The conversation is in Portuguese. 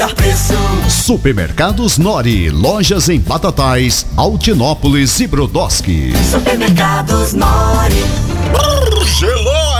preço. Supermercados Nori, lojas em Batatais, Altinópolis e Brodowski. Supermercados Nori. Gelou!